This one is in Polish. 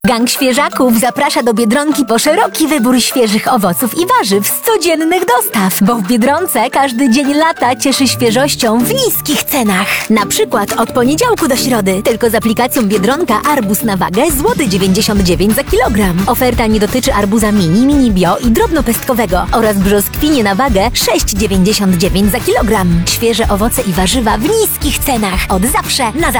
Gang świeżaków zaprasza do Biedronki po szeroki wybór świeżych owoców i warzyw z codziennych dostaw, bo w Biedronce każdy dzień lata cieszy świeżością w niskich cenach. Na przykład od poniedziałku do środy tylko z aplikacją Biedronka arbuz na wagę złoty 99 za kilogram. Oferta nie dotyczy arbuza mini bio i drobnopestkowego oraz brzoskwinie na wagę 6,99 za kilogram. Świeże owoce i warzywa w niskich cenach. Od zawsze na zawsze.